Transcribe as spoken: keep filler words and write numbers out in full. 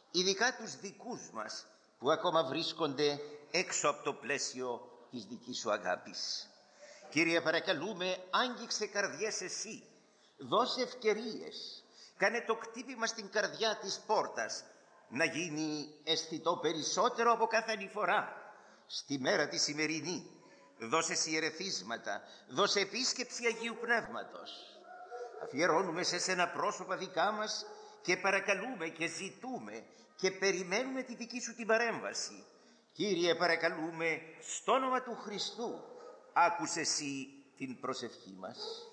ειδικά τους δικούς μας που ακόμα βρίσκονται έξω από το πλαίσιο της δικής σου αγάπης. Κύριε, παρακαλούμε, άγγιξε καρδιές εσύ, δώσε ευκαιρίες, κάνε το κτύπημα στην καρδιά της πόρτας να γίνει αισθητό περισσότερο από κάθε άλλη φορά στη μέρα τη σημερινή. Δώσε ιερεθίσματα, δώσε επίσκεψη Αγίου Πνεύματος. Αφιερώνουμε σε σένα πρόσωπα δικά μας και παρακαλούμε και ζητούμε και περιμένουμε τη δική σου την παρέμβαση. Κύριε, παρακαλούμε, στο όνομα του Χριστού, άκουσε εσύ την προσευχή μας.